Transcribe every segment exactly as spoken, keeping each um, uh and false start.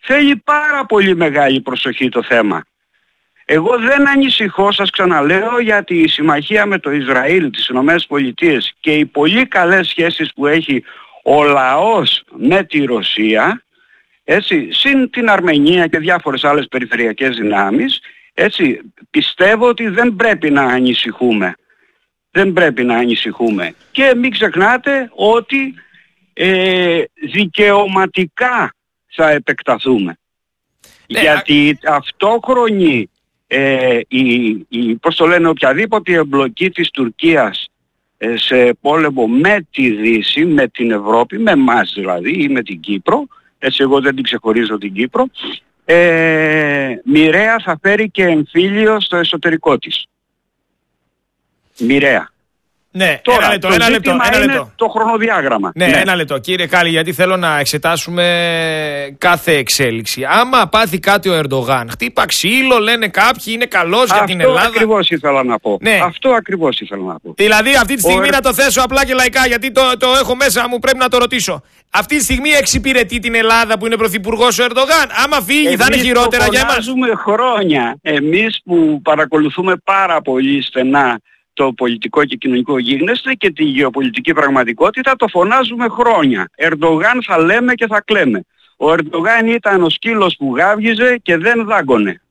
Θέλει πάρα πολύ μεγάλη προσοχή το θέμα. Εγώ δεν ανησυχώ, σας ξαναλέω, γιατί η συμμαχία με το Ισραήλ, τις Ηνωμένες Πολιτείες και οι πολύ καλές σχέσεις που έχει ο λαός με τη Ρωσία, έτσι, συν την Αρμενία και διάφορες άλλες περιφερειακές δυνάμεις, έτσι, πιστεύω ότι δεν πρέπει να ανησυχούμε. Δεν πρέπει να ανησυχούμε. Και μην ξεχνάτε ότι ε, δικαιωματικά θα επεκταθούμε. Ναι, γιατί α... αυτόχρονη ε, η, η, πώς το λένε, οποιαδήποτε εμπλοκή της Τουρκίας ε, σε πόλεμο με τη Δύση, με την Ευρώπη, με εμάς δηλαδή ή με την Κύπρο, έτσι εγώ δεν την ξεχωρίζω την Κύπρο, ε, μοιραία θα φέρει και εμφύλιο στο εσωτερικό της. Μοιραία. Ναι, τώρα, ένα λεπτό, το ένα λεπτό, ένα είναι λεπτό. Το χρονοδιάγραμμα. Ναι, ναι, ένα λεπτό. Κύριε Κάλλη, γιατί θέλω να εξετάσουμε κάθε εξέλιξη. Άμα πάθει κάτι ο Ερντογάν, χτύπα ξύλο, λένε κάποιοι, είναι καλός για την Ελλάδα. Αυτό ακριβώς ήθελα να πω. Ναι. Αυτό ακριβώς ήθελα να πω. Δηλαδή αυτή τη στιγμή ο... να το θέσω απλά και λαϊκά, γιατί το, το έχω μέσα μου, πρέπει να το ρωτήσω. Αυτή τη στιγμή εξυπηρετεί την Ελλάδα που είναι πρωθυπουργός ο Ερντογάν? Άμα φύγει, εμείς θα είναι χειρότερα για εμάς? Εμείς το χρόνια. Εμείς που παρακολουθούμε πάρα πολύ στενά το πολιτικό και κοινωνικό γίγνεσθε και τη γεωπολιτική πραγματικότητα, το φωνάζουμε χρόνια. Ερντογάν θα λέμε και θα κλαίμε. Ο Ερντογάν ήταν ο σκύλος που γάβγιζε και δεν δάγκωνε.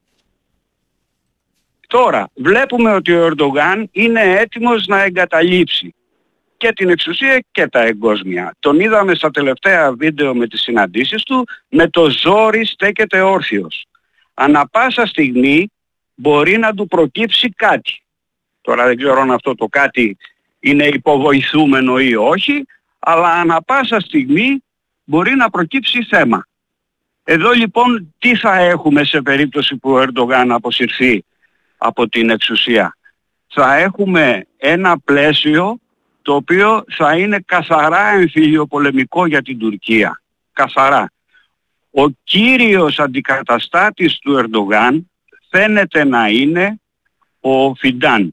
Τώρα βλέπουμε ότι ο Ερντογάν είναι έτοιμος να εγκαταλείψει και την εξουσία και τα εγκόσμια. Τον είδαμε στα τελευταία βίντεο με τις συναντήσεις του, με το ζόρι στέκεται όρθιος. Ανά πάσα στιγμή μπορεί να του προκύψει κάτι. Τώρα δεν ξέρω αν αυτό το κάτι είναι υποβοηθούμενο ή όχι, αλλά ανά πάσα στιγμή μπορεί να προκύψει θέμα. Εδώ λοιπόν τι θα έχουμε σε περίπτωση που ο Ερντογάν αποσυρθεί από την εξουσία? Θα έχουμε ένα πλαίσιο το οποίο θα είναι καθαρά εμφυλιοπολεμικό για την Τουρκία. Καθαρά. Ο κύριος αντικαταστάτης του Ερντογάν φαίνεται να είναι ο Φιντάν.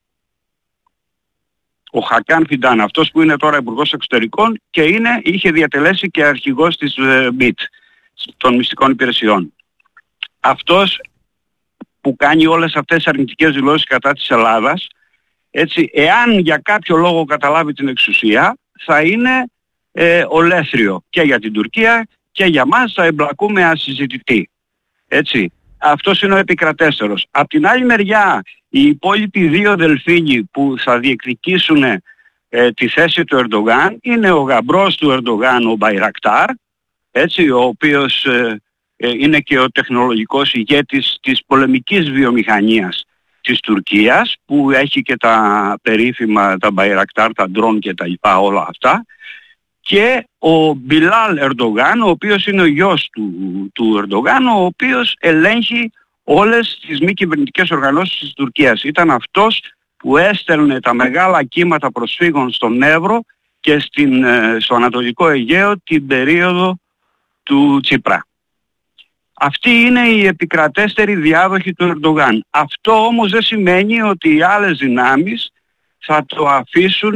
Ο Χακάν Φιντάν, αυτός που είναι τώρα υπουργός εξωτερικών και είναι, είχε διατελέσει και αρχηγός της μπιτ, των μυστικών υπηρεσιών. Αυτός που κάνει όλες αυτές τις αρνητικές δηλώσεις κατά της Ελλάδας, έτσι, εάν για κάποιο λόγο καταλάβει την εξουσία, θα είναι ε, ολέθριο και για την Τουρκία και για μας, θα εμπλακούμε ασυζητητή. Έτσι. Αυτός είναι ο επικρατέστερος. Απ' την άλλη μεριά, οι υπόλοιποι δύο δελφίνοι που θα διεκδικήσουν ε, τη θέση του Ερντογάν είναι ο γαμπρός του Ερντογάν, ο Μπαϊρακτάρ, έτσι, ο οποίος ε, ε, είναι και ο τεχνολογικός ηγέτης της πολεμικής βιομηχανίας της Τουρκίας, που έχει και τα περίφημα, τα Μπαϊρακτάρ, τα ντρόν και τα λοιπά, όλα αυτά, και ο Μπιλάλ Ερντογάν, ο οποίος είναι ο γιος του, του Ερντογάν, ο οποίος ελέγχει όλες τις μη κυβερνητικές οργανώσεις της Τουρκίας. Ήταν αυτός που έστελνε τα μεγάλα κύματα προσφύγων στον Εύρο και στην, στο Ανατολικό Αιγαίο την περίοδο του Τσίπρα. Αυτή είναι η επικρατέστερη διάδοχη του Ερντογάν. Αυτό όμως δεν σημαίνει ότι οι άλλες δυνάμεις θα το αφήσουν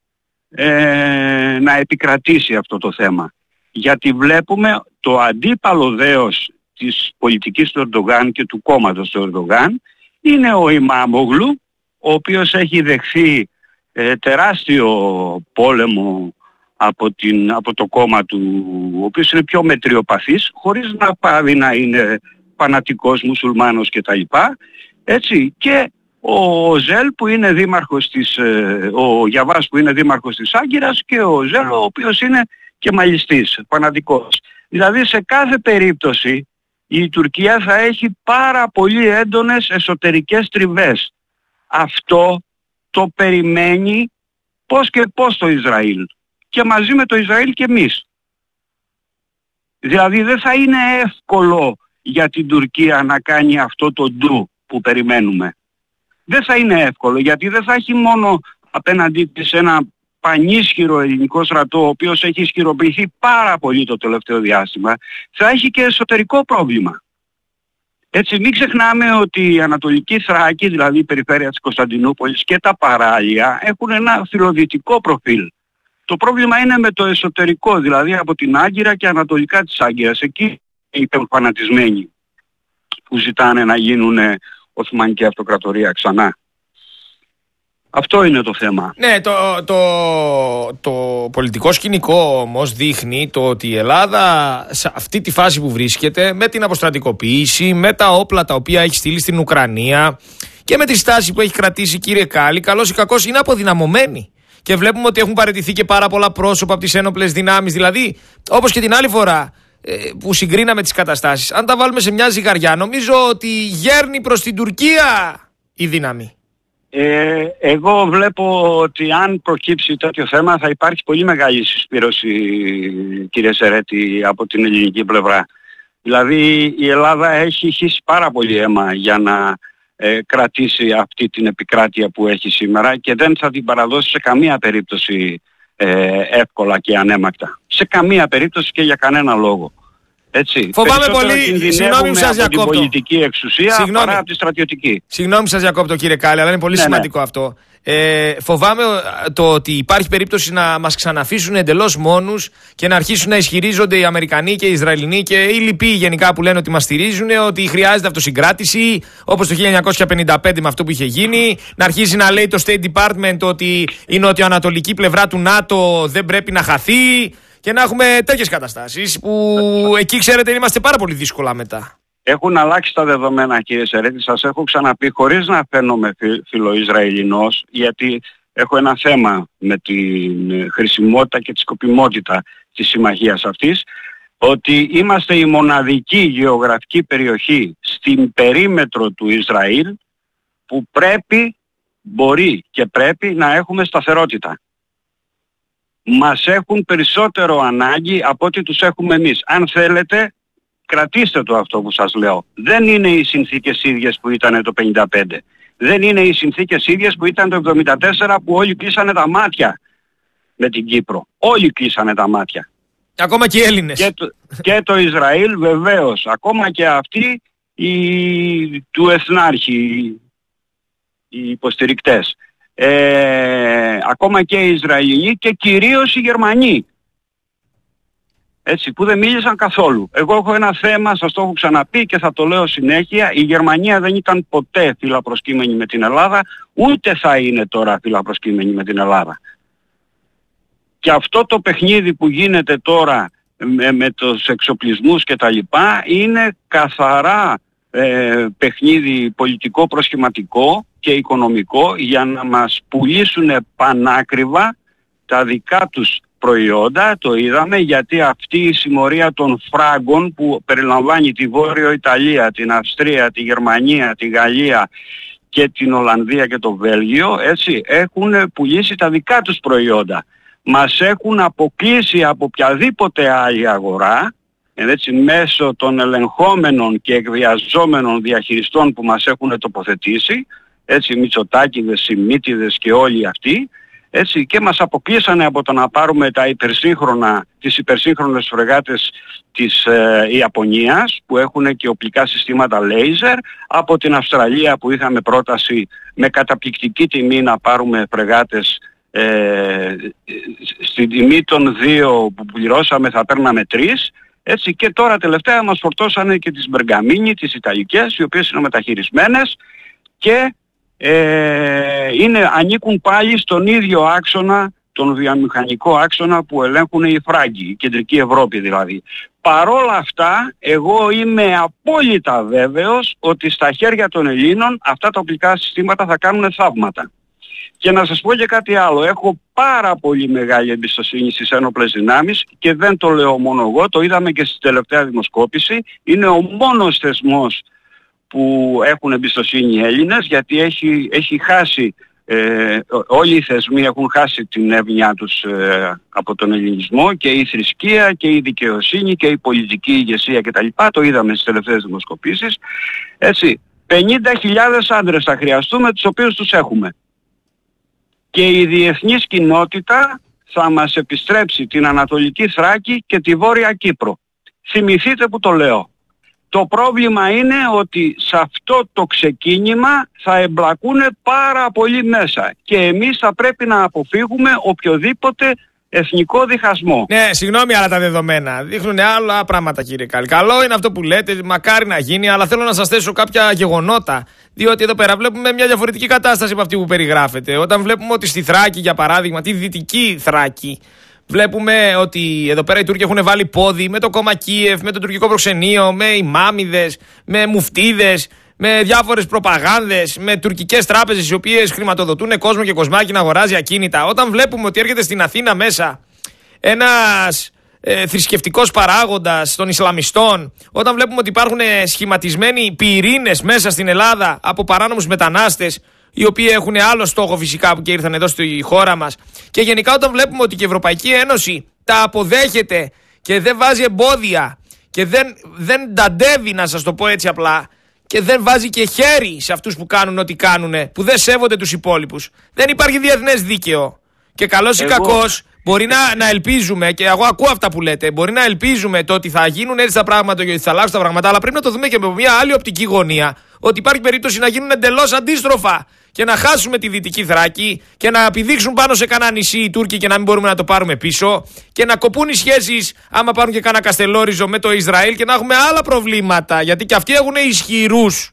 ε, να επικρατήσει αυτό το θέμα. Γιατί βλέπουμε το αντίπαλο δέος της πολιτικής του Ερντογάν και του κόμματος του Ερντογάν είναι ο Ιμάμογλου, ο οποίος έχει δεχθεί ε, τεράστιο πόλεμο από, την, από το κόμμα του, ο οποίος είναι πιο μετριοπαθής, χωρίς να πάβει να είναι φανατικός μουσουλμάνος κτλ. Έτσι, και ο Ζέλ που είναι δήμαρχος της, ο Γιαβάς που είναι δήμαρχος της Άγκυρας και ο Ζέλ ο οποίος είναι και μαλιστής, φανατικός. Δηλαδή σε κάθε περίπτωση η Τουρκία θα έχει πάρα πολύ έντονες εσωτερικές τριβές. Αυτό το περιμένει πώς και πώς το Ισραήλ. Και μαζί με το Ισραήλ και εμείς. Δηλαδή δεν θα είναι εύκολο για την Τουρκία να κάνει αυτό το ντου που περιμένουμε. Δεν θα είναι εύκολο, γιατί δεν θα έχει μόνο απέναντί της ένα πανίσχυρο ελληνικό στρατό, ο οποίος έχει ισχυροποιηθεί πάρα πολύ το τελευταίο διάστημα, θα έχει και εσωτερικό πρόβλημα. Έτσι, μην ξεχνάμε ότι η Ανατολική Θράκη, δηλαδή η περιφέρεια της Κωνσταντινούπολης και τα παράλια έχουν ένα φιλοδυτικό προφίλ. Το πρόβλημα είναι με το εσωτερικό, δηλαδή από την Άγκυρα και ανατολικά της Άγκυρας. Εκεί υπερφανατισμένοι που ζητάνε να γίνουν Οθωμανική Αυτοκρατορία ξανά. Αυτό είναι το θέμα. Ναι, το, το, το πολιτικό σκηνικό όμως δείχνει το ότι η Ελλάδα σε αυτή τη φάση που βρίσκεται, με την αποστρατικοποίηση, με τα όπλα τα οποία έχει στείλει στην Ουκρανία και με τη στάση που έχει κρατήσει, κύριε Κάλλη, καλώς ή κακώς είναι αποδυναμωμένη. Και βλέπουμε ότι έχουν παραιτηθεί και πάρα πολλά πρόσωπα από τις ένοπλες δυνάμεις. Δηλαδή, όπως και την άλλη φορά που συγκρίναμε τις καταστάσεις, αν τα βάλουμε σε μια ζυγαριά, νομίζω ότι γέρνει προς την Τουρκία η δύναμη. Ε, εγώ βλέπω ότι αν προκύψει τέτοιο θέμα θα υπάρχει πολύ μεγάλη συσπήρωση, κύριε Σερέτη, από την ελληνική πλευρά. Δηλαδή η Ελλάδα έχει χύσει πάρα πολύ αίμα για να ε, κρατήσει αυτή την επικράτεια που έχει σήμερα και δεν θα την παραδώσει σε καμία περίπτωση ε, εύκολα και ανέμακτα. Σε καμία περίπτωση και για κανένα λόγο. Έτσι. Φοβάμαι πολύ, συγγνώμη που σας διακόπτω, από την πολιτική εξουσία συγγνώμη. παρά από τη στρατιωτική. Συγγνώμη που σας διακόπτω, κύριε Κάλλη, αλλά είναι πολύ ναι, σημαντικό ναι. αυτό. Ε, φοβάμαι το ότι υπάρχει περίπτωση να μας ξαναφήσουν εντελώς μόνους και να αρχίσουν να ισχυρίζονται οι Αμερικανοί και οι Ισραηλινοί και οι λοιποί γενικά που λένε ότι μας στηρίζουν, ότι χρειάζεται αυτοσυγκράτηση, όπως το χίλια εννιακόσια πενήντα πέντε με αυτό που είχε γίνει, να αρχίσει να λέει το State Department ότι η νοτιοανατολική πλευρά του ΝΑΤΟ δεν πρέπει να χαθεί. Και να έχουμε τέτοιες καταστάσεις που εκεί, ξέρετε, είμαστε πάρα πολύ δύσκολα μετά. Έχουν αλλάξει τα δεδομένα, κύριε Σερέτη. Σας έχω ξαναπεί, χωρίς να φαίνομαι φιλοϊσραηλινός, γιατί έχω ένα θέμα με τη χρησιμότητα και τη σκοπιμότητα της συμμαχίας αυτής, ότι είμαστε η μοναδική γεωγραφική περιοχή στην περίμετρο του Ισραήλ που πρέπει, μπορεί και πρέπει να έχουμε σταθερότητα. Μας έχουν περισσότερο ανάγκη από ό,τι τους έχουμε εμείς. Αν θέλετε, κρατήστε το αυτό που σας λέω. Δεν είναι οι συνθήκες ίδιες που ήταν το πενήντα πέντε. Δεν είναι οι συνθήκες ίδιες που ήταν το εβδομήντα τέσσερα, που όλοι κλείσανε τα μάτια με την Κύπρο. Όλοι κλείσανε τα μάτια. Ακόμα και οι Έλληνες. Και το, και το Ισραήλ βεβαίως. Ακόμα και αυτοί οι, του Εθνάρχη, οι υποστηρικτές. Ε, ακόμα και οι Ισραηλοί και κυρίως οι Γερμανοί, έτσι, που δεν μίλησαν καθόλου. Εγώ έχω ένα θέμα, σας το έχω ξαναπεί και θα το λέω συνέχεια, η Γερμανία δεν ήταν ποτέ φιλαπροσκύμενη με την Ελλάδα, ούτε θα είναι τώρα φιλαπροσκύμενη με την Ελλάδα. Και αυτό το παιχνίδι που γίνεται τώρα με, με τους εξοπλισμούς και τα λοιπά είναι καθαρά ε, παιχνίδι πολιτικό προσχηματικό και οικονομικό για να μας πουλήσουν πανάκριβα τα δικά τους προϊόντα. Το είδαμε, γιατί αυτή η συμμορία των φράγκων που περιλαμβάνει τη Βόρειο Ιταλία, την Αυστρία, τη Γερμανία, τη Γαλλία και την Ολλανδία και το Βέλγιο, έτσι, έχουν πουλήσει τα δικά τους προϊόντα. Μας έχουν αποκλείσει από οποιαδήποτε άλλη αγορά, έτσι, μέσω των ελεγχόμενων και εκβιαζόμενων διαχειριστών που μας έχουν τοποθετήσει, έτσι, Μητσοτάκηδες, Σιμίτιδες και όλοι αυτοί, έτσι, και μας αποκλείσανε από το να πάρουμε τα υπερσύγχρονα, τις υπερσύγχρονες φρεγάτες της ε, Ιαπωνίας που έχουν και οπλικά συστήματα λέιζερ, από την Αυστραλία που είχαμε πρόταση με καταπληκτική τιμή να πάρουμε φρεγάτες, ε, στην τιμή των δύο που πληρώσαμε θα παίρναμε τρεις, έτσι, και τώρα τελευταία μας φορτώσανε και τις Μπεργαμίνι, τις Ιταλικές, οι οποίες είναι μεταχειρισμένες και ε, είναι, ανήκουν πάλι στον ίδιο άξονα, τον βιομηχανικό άξονα που ελέγχουν οι Φράγκοι, η κεντρική Ευρώπη δηλαδή. Παρόλα αυτά, εγώ είμαι απόλυτα βέβαιος ότι στα χέρια των Ελλήνων αυτά τα οπλικά συστήματα θα κάνουν θαύματα. Και να σας πω και κάτι άλλο, έχω πάρα πολύ μεγάλη εμπιστοσύνη στις ένοπλες δυνάμεις και δεν το λέω μόνο εγώ, το είδαμε και στη τελευταία δημοσκόπηση, είναι ο μόνος θεσμός που έχουν εμπιστοσύνη οι Έλληνες, γιατί έχει, έχει χάσει, ε, όλοι οι θεσμοί έχουν χάσει την εύνοιά τους ε, από τον ελληνισμό, και η θρησκεία και η δικαιοσύνη και η πολιτική ηγεσία κτλ. Το είδαμε στις τελευταίες δημοσκοπήσεις. Έτσι, πενήντα χιλιάδες άντρες θα χρειαστούμε, τους οποίους τους έχουμε. Και η διεθνής κοινότητα θα μας επιστρέψει την Ανατολική Θράκη και τη Βόρεια Κύπρο. Θυμηθείτε που το λέω. Το πρόβλημα είναι ότι σε αυτό το ξεκίνημα θα εμπλακούν πάρα πολύ μέσα και εμείς θα πρέπει να αποφύγουμε οποιοδήποτε εθνικό διχασμό. Ναι, συγγνώμη, αλλά τα δεδομένα δείχνουν άλλα πράγματα, κύριε Κάλλη. Καλό είναι αυτό που λέτε, μακάρι να γίνει, αλλά θέλω να σας θέσω κάποια γεγονότα. Διότι εδώ πέρα βλέπουμε μια διαφορετική κατάσταση από αυτή που περιγράφεται. Όταν βλέπουμε ότι στη Θράκη, για παράδειγμα, τη δυτική Θράκη, βλέπουμε ότι εδώ πέρα οι Τούρκοι έχουν βάλει πόδι με το κόμμα Κίεφ, με το τουρκικό προξενείο, με ημάμιδες, με μουφτίδες, με διάφορες προπαγάνδες, με τουρκικές τράπεζες οι οποίες χρηματοδοτούν κόσμο και κοσμάκι να αγοράζει ακίνητα. Όταν βλέπουμε ότι έρχεται στην Αθήνα μέσα ένας ε, θρησκευτικός παράγοντας των Ισλαμιστών, όταν βλέπουμε ότι υπάρχουν σχηματισμένοι πυρήνες μέσα στην Ελλάδα από παράνομους μετανάστες, οι οποίοι έχουν άλλο στόχο φυσικά που και ήρθαν εδώ στη χώρα μας, και γενικά όταν βλέπουμε ότι και η Ευρωπαϊκή Ένωση τα αποδέχεται και δεν βάζει εμπόδια και δεν, δεν νταντεύει, να σας το πω έτσι απλά, και δεν βάζει και χέρι σε αυτούς που κάνουν ό,τι κάνουν, που δεν σέβονται τους υπόλοιπους. Δεν υπάρχει διεθνές δίκαιο. Και καλός ή κακός μπορεί να, να ελπίζουμε, και εγώ ακούω αυτά που λέτε, μπορεί να ελπίζουμε το ότι θα γίνουν έτσι τα πράγματα και ότι θα αλλάξουν τα πράγματα, αλλά πρέπει να το δούμε και με μια άλλη οπτική γωνία, ότι υπάρχει περίπτωση να γίνουν εντελώς αντίστροφα και να χάσουμε τη Δυτική Θράκη και να επιδείξουν πάνω σε κανένα νησί οι Τούρκοι και να μην μπορούμε να το πάρουμε πίσω και να κοπούν οι σχέσεις, άμα πάρουν και κάνα καστελόριζο, με το Ισραήλ και να έχουμε άλλα προβλήματα, γιατί και αυτοί έχουν ισχυρούς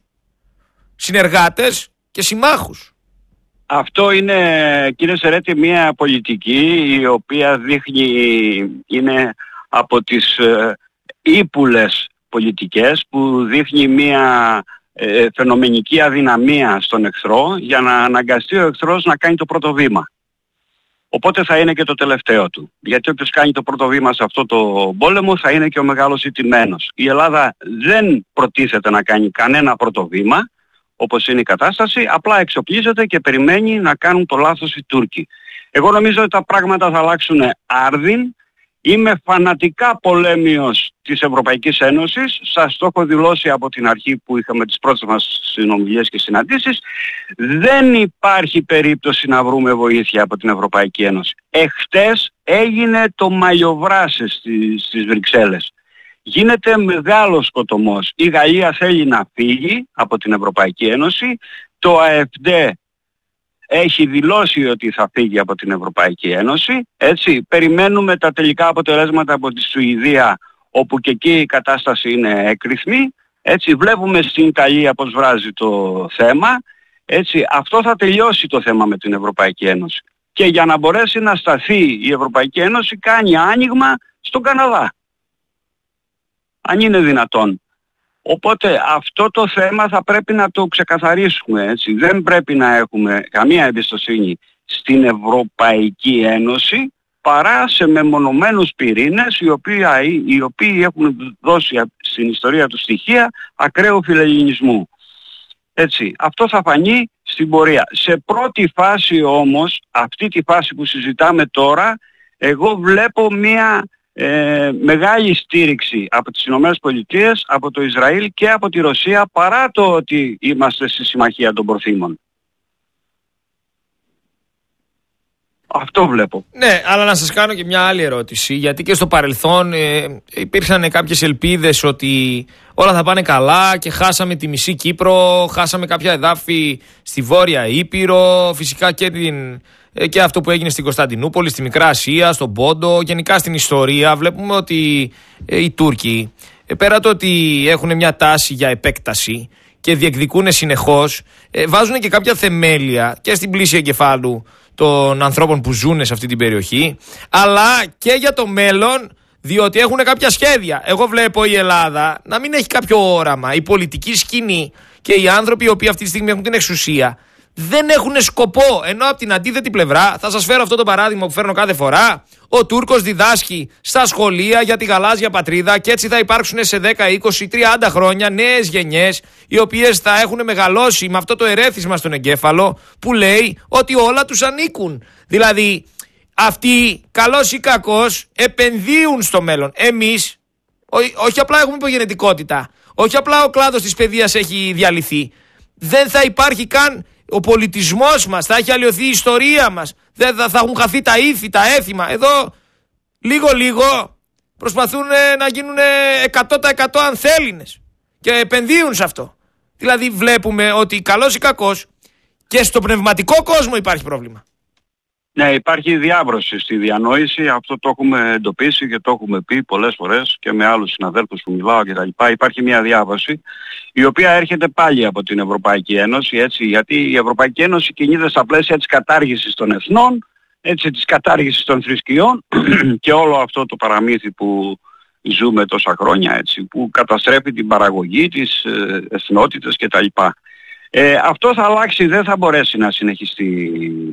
συνεργάτες και συμμάχους. Αυτό είναι, κύριε Σερέτη, μια πολιτική η οποία δείχνει, είναι από τις ε, ύπουλες πολιτικές που δείχνει μια ε, φαινομενική αδυναμία στον εχθρό για να αναγκαστεί ο εχθρός να κάνει το πρώτο βήμα. Οπότε θα είναι και το τελευταίο του. Γιατί όποιος κάνει το πρώτο βήμα σε αυτό το πόλεμο θα είναι και ο μεγάλος ηττημένος. Η Ελλάδα δεν προτίθεται να κάνει κανένα πρώτο βήμα, όπως είναι η κατάσταση, απλά εξοπλίζεται και περιμένει να κάνουν το λάθος οι Τούρκοι. Εγώ νομίζω ότι τα πράγματα θα αλλάξουν άρδιν. Είμαι φανατικά πολέμιος της Ευρωπαϊκής Ένωσης. Σας το έχω δηλώσει από την αρχή που είχαμε τις πρώτες μας συνομιλίες και συναντήσεις. Δεν υπάρχει περίπτωση να βρούμε βοήθεια από την Ευρωπαϊκή Ένωση. Εχτες έγινε το μαλλιοβράσε στις, στις Βρυξέλλες. Γίνεται μεγάλος σκοτωμός. Η Γαλλία θέλει να φύγει από την Ευρωπαϊκή Ένωση. Το ΑΕΦΔ έχει δηλώσει ότι θα φύγει από την Ευρωπαϊκή Ένωση. Έτσι, περιμένουμε τα τελικά αποτελέσματα από τη Σουηδία, όπου και εκεί η κατάσταση είναι έκρηθμη. Έτσι, βλέπουμε στην Ιταλία πως βράζει το θέμα. Έτσι, αυτό θα τελειώσει το θέμα με την Ευρωπαϊκή Ένωση. Και για να μπορέσει να σταθεί η Ευρωπαϊκή Ένωση κάνει άνοιγμα στον Καναδά, αν είναι δυνατόν. Οπότε αυτό το θέμα θα πρέπει να το ξεκαθαρίσουμε, έτσι. Δεν πρέπει να έχουμε καμία εμπιστοσύνη στην Ευρωπαϊκή Ένωση παρά σε μεμονωμένους πυρήνες οι οποίοι, οι οποίοι έχουν δώσει στην ιστορία του στοιχεία ακραίου φιλελληνισμού. Έτσι, αυτό θα φανεί στην πορεία. Σε πρώτη φάση όμως, αυτή τη φάση που συζητάμε τώρα, εγώ βλέπω μια Ε, μεγάλη στήριξη από τις Ηνωμένες Πολιτείες, από το Ισραήλ και από τη Ρωσία, παρά το ότι είμαστε στη συμμαχία των προθήμων. Αυτό βλέπω. Ναι, αλλά να σας κάνω και μια άλλη ερώτηση, γιατί και στο παρελθόν ε, υπήρξαν κάποιες ελπίδες ότι όλα θα πάνε καλά και χάσαμε τη μισή Κύπρο, χάσαμε κάποια εδάφη στη Βόρεια Ήπειρο, φυσικά και την... και αυτό που έγινε στην Κωνσταντινούπολη, στη Μικρά Ασία, στον Πόντο, γενικά στην ιστορία. Βλέπουμε ότι ε, οι Τούρκοι, ε, πέρα το ότι έχουν μια τάση για επέκταση και διεκδικούν συνεχώς, ε, βάζουν και κάποια θεμέλια και στην πλήση εγκεφάλου των ανθρώπων που ζουν σε αυτή την περιοχή, αλλά και για το μέλλον, διότι έχουν κάποια σχέδια. Εγώ βλέπω η Ελλάδα να μην έχει κάποιο όραμα. Η πολιτική σκηνή και οι άνθρωποι οι οποίοι αυτή τη στιγμή έχουν την εξουσία δεν έχουν σκοπό, ενώ από την αντίθετη πλευρά, θα σας φέρω αυτό το παράδειγμα που φέρνω κάθε φορά, ο Τούρκος διδάσκει στα σχολεία για τη γαλάζια πατρίδα και έτσι θα υπάρξουν σε δέκα, είκοσι, τριάντα χρόνια νέες γενιές οι οποίες θα έχουν μεγαλώσει με αυτό το ερέθισμα στον εγκέφαλο που λέει ότι όλα τους ανήκουν. Δηλαδή αυτοί, καλός ή κακός, επενδύουν στο μέλλον. Εμείς ό, όχι απλά έχουμε υπογενετικότητα, όχι απλά ο κλάδος της παιδείας έχει διαλυθεί, δεν θα υπάρχει καν ο πολιτισμός μας, θα έχει αλλοιωθεί η ιστορία μας, δεν θα, θα έχουν χαθεί τα ήθη, τα έθιμα. Εδώ λίγο λίγο προσπαθούν να γίνουν εκατό τοις εκατό ανθέλληνες και επενδύουν σε αυτό. Δηλαδή βλέπουμε ότι καλός ή κακός και στο πνευματικό κόσμο υπάρχει πρόβλημα. Ναι, υπάρχει διάβρωση στη διανόηση, αυτό το έχουμε εντοπίσει και το έχουμε πει πολλές φορές και με άλλους συναδέλφους που μιλάω κτλ. Υπάρχει μια διάβρωση η οποία έρχεται πάλι από την Ευρωπαϊκή Ένωση, έτσι, γιατί η Ευρωπαϊκή Ένωση κινείται στα πλαίσια της κατάργησης των εθνών, έτσι, της κατάργησης των θρησκειών και όλο αυτό το παραμύθι που ζούμε τόσα χρόνια, έτσι, που καταστρέφει την παραγωγή, τις ε, εθνότητες κτλ. Ε, αυτό θα αλλάξει, δεν θα μπορέσει να συνεχιστεί.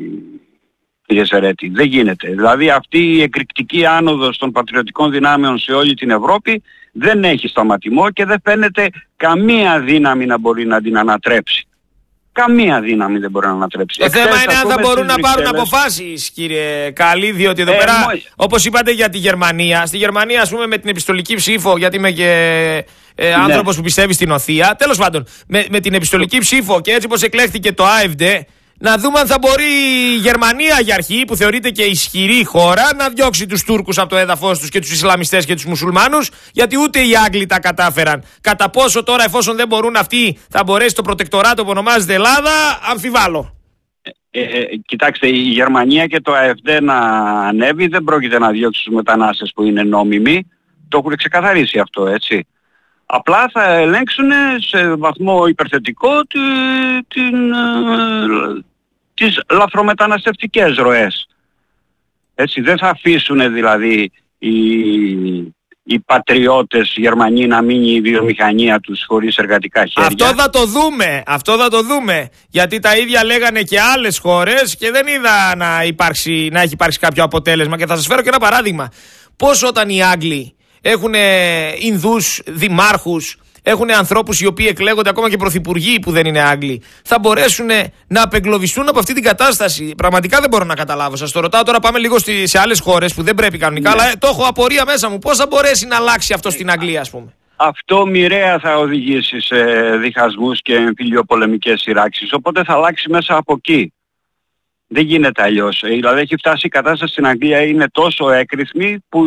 Δεν γίνεται. Δηλαδή αυτή η εκρηκτική άνοδος των πατριωτικών δυνάμεων σε όλη την Ευρώπη δεν έχει σταματημό και δεν φαίνεται καμία δύναμη να μπορεί να την ανατρέψει. Καμία δύναμη δεν μπορεί να ανατρέψει. Το θέμα είναι αν θα μπορούν να πάρουν αποφάσεις, κύριε Καλή, διότι εδώ ε, πέρα, μόλι... όπως είπατε για τη Γερμανία, στη Γερμανία, ας πούμε, με την επιστολική ψήφο, γιατί είμαι και ε, άνθρωπος ναι. που πιστεύει στην οθεία, τέλος πάντων, με, με την επιστολική ψήφο και έτσι όπως εκλέχθηκε το AfD, να δούμε αν θα μπορεί η Γερμανία για αρχή, που θεωρείται και ισχυρή χώρα, να διώξει τους Τούρκους από το έδαφος τους και τους Ισλαμιστές και τους Μουσουλμάνους, γιατί ούτε οι Άγγλοι τα κατάφεραν. Κατά πόσο τώρα, εφόσον δεν μπορούν αυτοί, θα μπορέσει το προτεκτοράτο που ονομάζεται Ελλάδα, αμφιβάλλω. Ε, ε, κοιτάξτε, η Γερμανία και το AfD να ανέβει δεν πρόκειται να διώξει τους μετανάστες που είναι νόμιμοι. Το έχουν ξεκαθαρίσει αυτό, έτσι. Απλά θα ελέγξουν σε βαθμό υπερθετικό τη, την, τις λαθρομεταναστευτικές ροές. Έτσι, δεν θα αφήσουν δηλαδή οι, οι πατριώτες Γερμανοί να μείνει η βιομηχανία τους χωρίς εργατικά χέρια. Αυτό θα το δούμε, αυτό θα το δούμε. Γιατί τα ίδια λέγανε και άλλες χώρες και δεν είδα να, υπάρξει, να έχει υπάρξει κάποιο αποτέλεσμα. Και θα σας φέρω και ένα παράδειγμα. Πώς όταν οι Άγγλοι έχουν Ινδούς δημάρχους, έχουν ανθρώπους οι οποίοι εκλέγονται, ακόμα και πρωθυπουργοί που δεν είναι Άγγλοι, θα μπορέσουν να απεγκλωβιστούν από αυτή την κατάσταση? Πραγματικά δεν μπορώ να καταλάβω. Σας το ρωτάω τώρα, πάμε λίγο σε άλλες χώρες που δεν πρέπει κανονικά, ναι. αλλά το έχω απορία μέσα μου. Πώς θα μπορέσει να αλλάξει αυτό στην Αγγλία, ας πούμε? Αυτό μοιραία θα οδηγήσει σε διχασμούς και εμφυλιοπολεμικές σειράξεις, οπότε θα αλλάξει μέσα από εκεί. Δεν γίνεται αλλιώς. Δηλαδή έχει φτάσει η κατάσταση στην Αγγλία, είναι τόσο έκρηθμη που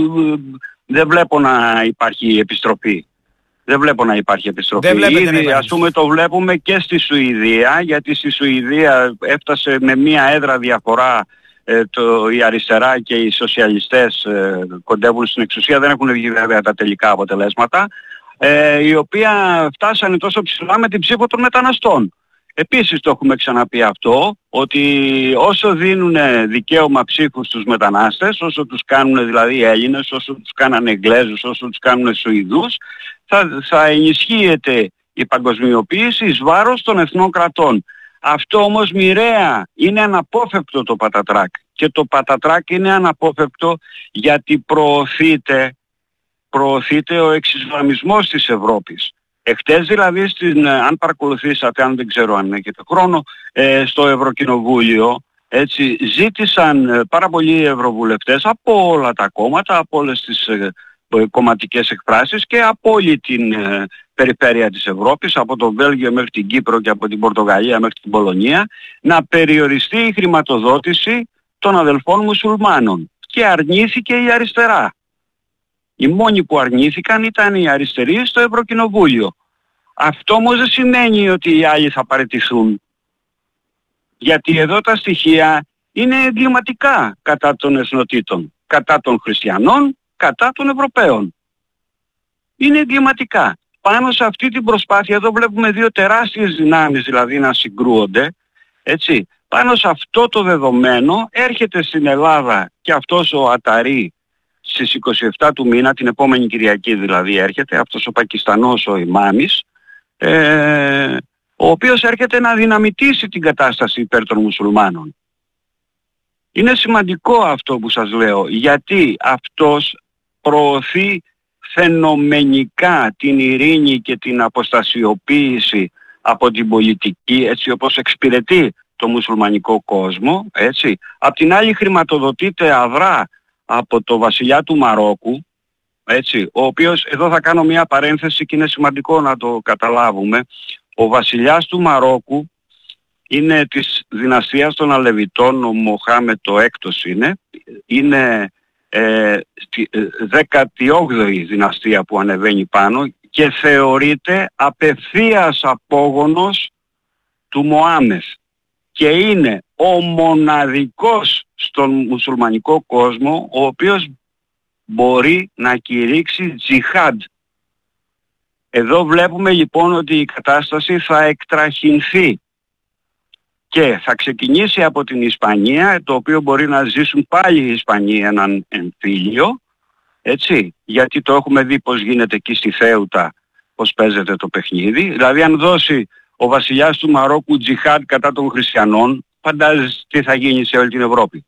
δεν βλέπω να υπάρχει επιστροφή. Δεν βλέπω να υπάρχει επιστροφή. Ήδη, ας πούμε, το βλέπουμε και στη Σουηδία, γιατί στη Σουηδία έφτασε με μία έδρα διαφορά ε, το, η αριστερά και οι σοσιαλιστές ε, κοντεύουν στην εξουσία, δεν έχουν βγει βέβαια τα τελικά αποτελέσματα, ε, οι οποία φτάσανε τόσο ψηλά με την ψήφο των μεταναστών. Επίσης το έχουμε ξαναπεί αυτό, ότι όσο δίνουν δικαίωμα ψήφου στους μετανάστες, όσο τους κάνουν δηλαδή Έλληνες, όσο τους κάνανε Εγγλέζους, όσο τους κάνουν Σουηδούς, θα, θα ενισχύεται η παγκοσμιοποίηση εις βάρος των εθνών κρατών. Αυτό όμως μοιραία είναι αναπόφευκτο το πατατράκ. Και το πατατράκ είναι αναπόφευκτο γιατί προωθείται, προωθείται ο εξισλαμισμός της Ευρώπης. Εχθές δηλαδή, στην, αν παρακολουθήσατε, αν δεν ξέρω αν έχετε χρόνο, ε, στο Ευρωκοινοβούλιο, έτσι, ζήτησαν ε, πάρα πολλοί ευρωβουλευτές από όλα τα κόμματα, από όλες τις ε, ε, κομματικές εκφράσεις και από όλη την ε, περιφέρεια της Ευρώπης, από το Βέλγιο μέχρι την Κύπρο και από την Πορτογαλία μέχρι την Πολωνία, να περιοριστεί η χρηματοδότηση των αδελφών μουσουλμάνων. Και αρνήθηκε η αριστερά. Οι μόνοι που αρνήθηκαν ήταν οι αριστεροί στο Ευρωκοινοβούλιο. Αυτό όμως δεν σημαίνει ότι οι άλλοι θα παραιτηθούν. Γιατί εδώ τα στοιχεία είναι εγκληματικά κατά των εθνοτήτων, κατά των χριστιανών, κατά των Ευρωπαίων. Είναι εγκληματικά. Πάνω σε αυτή την προσπάθεια, εδώ βλέπουμε δύο τεράστιες δυνάμεις δηλαδή να συγκρούονται, έτσι. Πάνω σε αυτό το δεδομένο έρχεται στην Ελλάδα και αυτός ο Αταρί, στις είκοσι επτά του μήνα, την επόμενη Κυριακή δηλαδή έρχεται, αυτός ο Πακιστανός ο Ιμάμις, ε, ο οποίος έρχεται να δυναμητήσει την κατάσταση υπέρ των μουσουλμάνων. Είναι σημαντικό αυτό που σας λέω, γιατί αυτός προωθεί φαινομενικά την ειρήνη και την αποστασιοποίηση από την πολιτική, έτσι όπως εξυπηρετεί το μουσουλμανικό κόσμο, έτσι. Απ' την άλλη χρηματοδοτείται αδρά από το βασιλιά του Μαρόκου, έτσι, ο οποίος, εδώ θα κάνω μια παρένθεση και είναι σημαντικό να το καταλάβουμε, ο βασιλιάς του Μαρόκου είναι της δυναστείας των Αλεβιτών, ο Μοχάμετ το έκτος είναι, είναι ε, δέκατη όγδοη δυναστεία που ανεβαίνει πάνω και θεωρείται απευθείας απόγονος του Μωάμεθ και είναι ο μοναδικός στον μουσουλμανικό κόσμο, ο οποίος μπορεί να κηρύξει τζιχάντ. Εδώ βλέπουμε λοιπόν ότι η κατάσταση θα εκτραχυνθεί και θα ξεκινήσει από την Ισπανία, το οποίο μπορεί να ζήσουν πάλι οι Ισπανοί έναν εμφύλιο, έτσι, γιατί το έχουμε δει πως γίνεται εκεί στη Θέουτα, πως παίζεται το παιχνίδι. Δηλαδή αν δώσει ο βασιλιάς του Μαρόκου τζιχάντ κατά των χριστιανών, φαντάζεσαι τι θα γίνει σε όλη την Ευρώπη.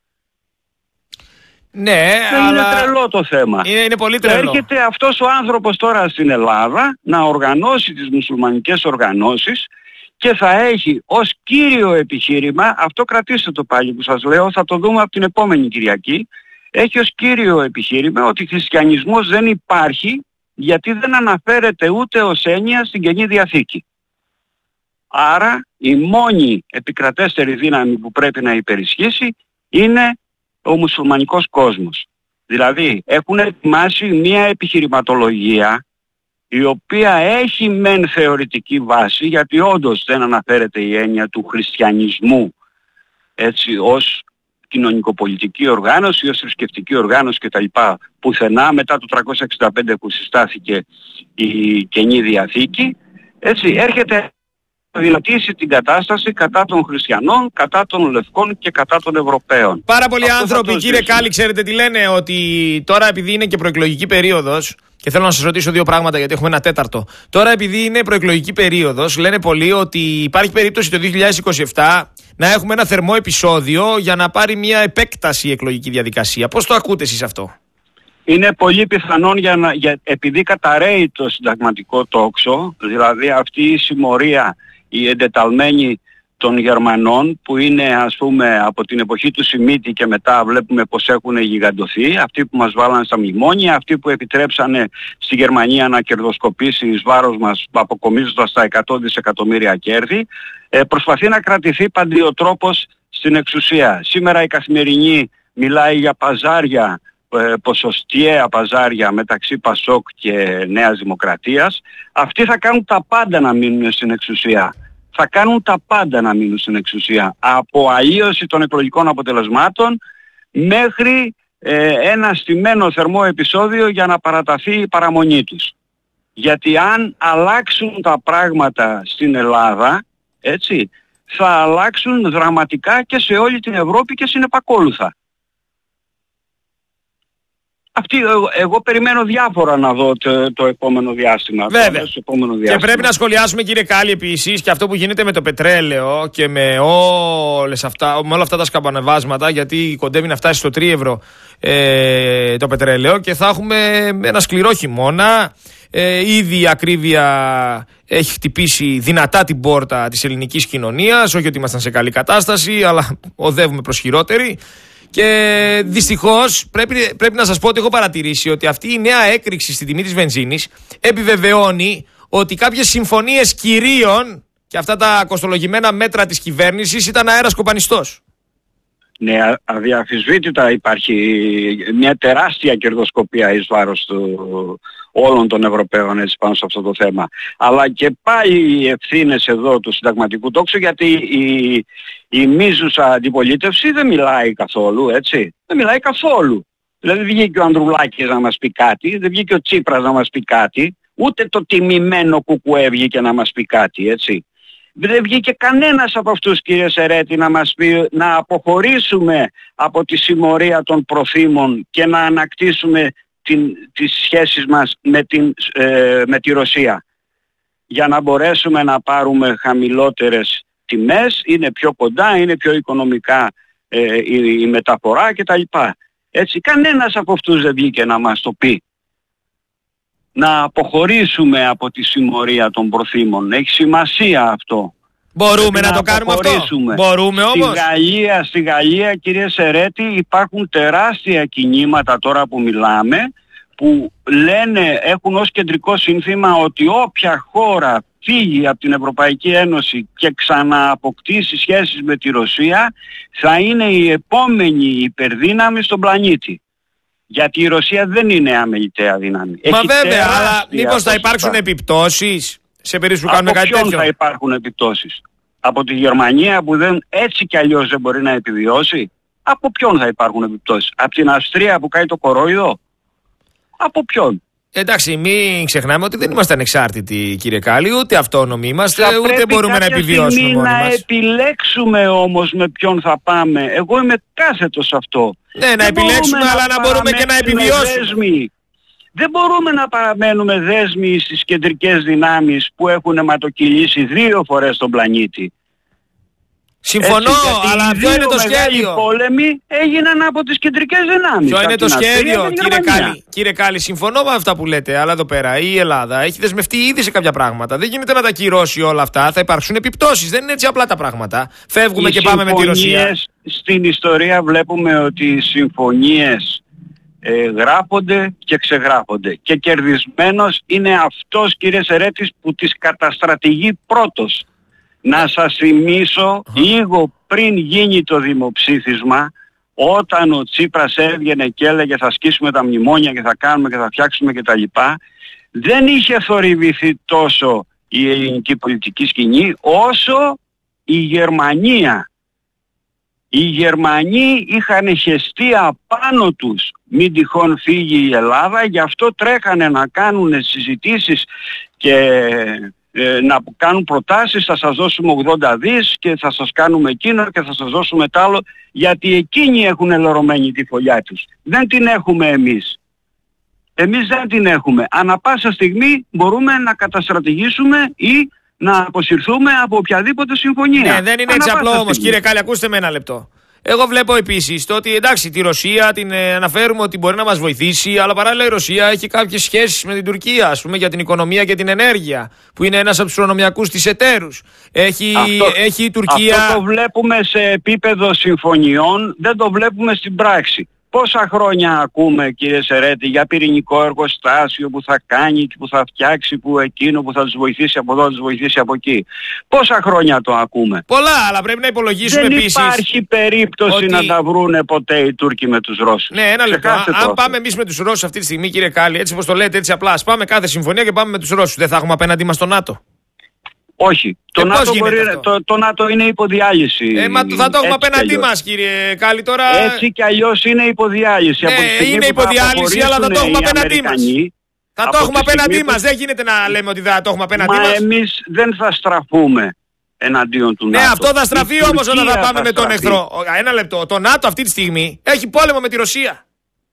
Ναι, δεν αλλά... είναι τρελό το θέμα. Είναι, είναι πολύ τρελό. Έρχεται αυτός ο άνθρωπος τώρα στην Ελλάδα να οργανώσει τις μουσουλμανικές οργανώσεις και θα έχει ως κύριο επιχείρημα, αυτό κρατήστε το πάλι που σας λέω, θα το δούμε από την επόμενη Κυριακή, έχει ως κύριο επιχείρημα ότι χριστιανισμός δεν υπάρχει γιατί δεν αναφέρεται ούτε ως έννοια στην Καινή Διαθήκη. Άρα η μόνη επικρατέστερη δύναμη που πρέπει να υπερισχύσει είναι ο μουσουλμανικός κόσμος. Δηλαδή έχουν ετοιμάσει μια επιχειρηματολογία η οποία έχει μεν θεωρητική βάση, γιατί όντως δεν αναφέρεται η έννοια του χριστιανισμού έτσι ως κοινωνικοπολιτική οργάνωση, ως θρησκευτική οργάνωση κτλ. Πουθενά μετά το τριακόσια εξήντα πέντε που συστάθηκε η Καινή Διαθήκη, έτσι έρχεται να δυνατήσει την κατάσταση κατά των χριστιανών, κατά των λευκών και κατά των Ευρωπαίων. Πάρα πολλοί αυτό άνθρωποι, κύριε Κάλλη, ξέρετε τι λένε, ότι τώρα επειδή είναι και προεκλογική περίοδος, και θέλω να σας ρωτήσω δύο πράγματα γιατί έχουμε ένα τέταρτο. Τώρα επειδή είναι προεκλογική περίοδος, λένε πολλοί ότι υπάρχει περίπτωση το δύο χιλιάδες είκοσι επτά να έχουμε ένα θερμό επεισόδιο για να πάρει μια επέκταση η εκλογική διαδικασία. Πώς το ακούτε εσείς αυτό? Είναι πολύ πιθανόν για να, για, επειδή καταραίει το συνταγματικό τόξο, δηλαδή αυτή η συμμορία, η εντεταλμένη των Γερμανών που είναι ας πούμε από την εποχή του Σιμίτη και μετά βλέπουμε πως έχουν γιγαντωθεί, αυτοί που μας βάλαν στα μνημόνια, αυτοί που επιτρέψανε στη Γερμανία να κερδοσκοπήσει εις βάρος μας αποκομίζοντας τα εκατό δισεκατομμύρια κέρδη, ε, προσπαθεί να κρατηθεί παντιοτρόπως στην εξουσία. Σήμερα η Καθημερινή μιλάει για παζάρια, ε, ποσοστιαία παζάρια μεταξύ Πασόκ και Νέας Δημοκρατίας. Αυτοί θα κάνουν τα πάντα να μείνουν στην εξουσία. Θα κάνουν τα πάντα να μείνουν στην εξουσία. Από αλλίωση των εκλογικών αποτελεσμάτων μέχρι ε, ένα στημένο θερμό επεισόδιο για να παραταθεί η παραμονή τους. Γιατί αν αλλάξουν τα πράγματα στην Ελλάδα, έτσι, θα αλλάξουν δραματικά και σε όλη την Ευρώπη και συνεπακόλουθα. Αυτή, εγώ, εγώ περιμένω διάφορα να δω το, το επόμενο διάστημα. Βέβαια. Το επόμενο διάστημα. Και πρέπει να σχολιάσουμε, κύριε Κάλλη, επίσης και αυτό που γίνεται με το πετρέλαιο και με, όλες αυτά, με όλα αυτά τα σκαμπανεβάσματα, γιατί κοντεύει να φτάσει στο τρίευρο ε, το πετρέλαιο και θα έχουμε ένα σκληρό χειμώνα. Ε, ήδη η ακρίβεια έχει χτυπήσει δυνατά την πόρτα της ελληνικής κοινωνίας. Όχι ότι ήμασταν σε καλή κατάσταση, αλλά οδεύουμε προς χειρότερη. Και δυστυχώς πρέπει, πρέπει να σας πω ότι έχω παρατηρήσει ότι αυτή η νέα έκρηξη στη τιμή της βενζίνης επιβεβαιώνει ότι κάποιες συμφωνίες κυρίων και αυτά τα κοστολογημένα μέτρα της κυβέρνησης ήταν αέρας κοπανιστός. Ναι, αδιαφυσβήτητα υπάρχει μια τεράστια κερδοσκοπία εις βάρος του, όλων των Ευρωπαίων έτσι, πάνω σε αυτό το θέμα. Αλλά και πάλι οι ευθύνες εδώ του συνταγματικού τόξου, γιατί η, η μίζουσα αντιπολίτευση δεν μιλάει καθόλου, έτσι. Δεν μιλάει καθόλου. Δηλαδή δεν βγήκε ο Ανδρουλάκης να μας πει κάτι, δεν βγήκε ο Τσίπρας να μας πει κάτι, ούτε το τιμημένο Κουκουέ βγήκε να μας πει κάτι, έτσι. Δεν βγήκε κανένας από αυτούς, κύριε Σερέτη, να μας πει να αποχωρήσουμε από τη συμμορία των προθήμων και να ανακτήσουμε την, τις σχέσεις μας με, την, ε, με τη Ρωσία. Για να μπορέσουμε να πάρουμε χαμηλότερες τιμές, είναι πιο κοντά, είναι πιο οικονομικά ε, η, η μεταφορά κτλ. Έτσι, κανένας από αυτούς δεν βγήκε να μας το πει. Να αποχωρήσουμε από τη συμμορία των προθήμων. Έχει σημασία αυτό. Μπορούμε να, να το κάνουμε αυτό. Μπορούμε όμως. Στη Γαλλία, στη Γαλλία, κύριε Σερέτη, υπάρχουν τεράστια κινήματα τώρα που μιλάμε, που λένε, έχουν ως κεντρικό σύνθημα ότι όποια χώρα φύγει από την Ευρωπαϊκή Ένωση και ξανααποκτήσει σχέσεις με τη Ρωσία, θα είναι η επόμενη υπερδύναμη στον πλανήτη. Γιατί η Ρωσία δεν είναι αμεληταία δύναμη. Μα έχει βέβαια, αλλά μήπως θα υπάρξουν επιπτώσεις σε περίπτωση που κάνουμε κάτι τέτοιο? Από ποιον θα υπάρχουν επιπτώσεις? Από τη Γερμανία που δεν, έτσι κι αλλιώς δεν μπορεί να επιβιώσει. Από ποιον θα υπάρχουν επιπτώσεις? Από την Αυστρία που κάνει το κορόιδο? Από ποιον? Εντάξει, μην ξεχνάμε ότι δεν είμαστε ανεξάρτητοι, κύριε Κάλλη, ούτε αυτόνομοι είμαστε, θα ούτε μπορούμε να επιβιώσουμε μόνοι να μας. επιλέξουμε όμως με ποιον θα πάμε. Εγώ είμαι κάθετος σε αυτό. Ναι, να δεν επιλέξουμε, αλλά να, να μπορούμε και να επιβιώσουμε. Δέσμοι. Δεν μπορούμε να παραμένουμε δέσμοι στις κεντρικές δυνάμεις που έχουν αιματοκυλήσει δύο φορές τον πλανήτη. Συμφωνώ, έτσι, αλλά ποιο είναι το σχέδιο? Οι πόλεμοι έγιναν από τις κεντρικές δυνάμεις. Ποιο είναι το σχέδιο, κύριε Κάλλη? Κύριε Κάλλη, συμφωνώ με αυτά που λέτε, αλλά εδώ πέρα η Ελλάδα έχει δεσμευτεί ήδη σε κάποια πράγματα. Δεν γίνεται να τα κυρώσει όλα αυτά, θα υπάρξουν επιπτώσεις. Δεν είναι έτσι απλά τα πράγματα. Φεύγουμε οι και πάμε με τη Ρωσία. Στην ιστορία βλέπουμε ότι οι συμφωνίες ε, γράφονται και ξεγράφονται. Και κερδισμένος είναι αυτός, κύριε Σερέτης, που τις καταστρατηγεί πρώτος. Να σας θυμίσω λίγο πριν γίνει το δημοψήφισμα, όταν ο Τσίπρας έβγαινε και έλεγε θα σκίσουμε τα μνημόνια και θα κάνουμε και θα φτιάξουμε και τα λοιπά, δεν είχε θορυβηθεί τόσο η ελληνική πολιτική σκηνή όσο η Γερμανία. Οι Γερμανοί είχαν χεστεί απάνω τους μην τυχόν φύγει η Ελλάδα, γι' αυτό τρέχανε να κάνουν συζητήσεις και ε, να κάνουν προτάσεις, θα σας δώσουμε ογδόντα δις και θα σας κάνουμε εκείνο και θα σας δώσουμε τ' άλλο, γιατί εκείνοι έχουν ελερωμένη τη φωλιά τους. Δεν την έχουμε εμείς. Εμείς δεν την έχουμε. Ανά πάσα στιγμή μπορούμε να καταστρατηγήσουμε ή να αποσυρθούμε από οποιαδήποτε συμφωνία. Ναι, δεν είναι έτσι απλό όμως, κύριε Κάλλη, ακούστε με ένα λεπτό. Εγώ βλέπω επίσης το ότι εντάξει, τη Ρωσία την ε, αναφέρουμε ότι μπορεί να μας βοηθήσει, αλλά παράλληλα η Ρωσία έχει κάποιες σχέσεις με την Τουρκία, ας πούμε, για την οικονομία και την ενέργεια, που είναι ένας από τους προνομιακούς της εταίρους. Έχει, αυτό, έχει η Τουρκία. Αυτό το βλέπουμε σε επίπεδο συμφωνιών, δεν το βλέπουμε στην πράξη. Πόσα χρόνια ακούμε, κύριε Σερέτη, για πυρηνικό εργοστάσιο που θα κάνει, που θα φτιάξει, που εκείνο που θα τους βοηθήσει από εδώ, θα τους βοηθήσει από εκεί. Πόσα χρόνια το ακούμε? Πολλά, αλλά πρέπει να υπολογίσουμε δεν επίσης. Δεν υπάρχει περίπτωση ότι... να τα βρούνε ποτέ οι Τούρκοι με τους Ρώσους. Ναι, ένα λεπτό. Αν πάμε εμείς με τους Ρώσους αυτή τη στιγμή, κύριε Κάλλη, έτσι όπως το λέτε, έτσι απλά, ας πάμε κάθε συμφωνία και πάμε με τους Ρώσους. Δεν θα έχουμε απέναντί μας το ΝΑΤΟ? Όχι. Το, ΝΑΤΟ μπορεί, το, το ΝΑΤΟ είναι υποδιάλυση. Ε, μα θα το έχουμε απέναντί μας, κύριε Κάλλη, τώρα. Έτσι κι αλλιώς είναι υποδιάλυση. Ναι, από είναι υποδιάλυση, αλλά θα το έχουμε απέναντί μας. Θα το έχουμε απέναντί μας. Δεν γίνεται να λέμε ότι θα το έχουμε απέναντί μας. Μα εμείς δεν θα στραφούμε εναντίον του ΝΑΤΟ. Ναι, αυτό θα στραφεί όμως όταν θα πάμε με τον εχθρό. Ένα λεπτό. Το ΝΑΤΟ αυτή τη στιγμή έχει πόλεμο με τη Ρωσία.